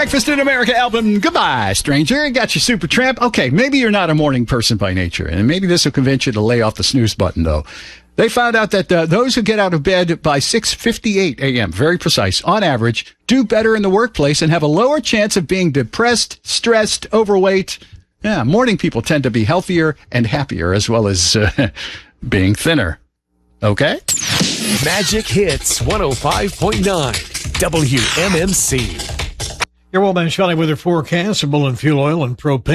Breakfast in America album. Goodbye, stranger. Got your Super Tramp. Okay, maybe you're not a morning person by nature, and maybe this will convince you to lay off the snooze button, though. They found out that those who get out of bed by 6:58 a.m., very precise, on average, do better in the workplace and have a lower chance of being depressed, stressed, overweight. Yeah, morning people tend to be healthier and happier, as well as being thinner. Okay? Magic Hits 105.9 WMMC. Your Wellman Valley weather forecast, Bullen Fuel Oil and propane.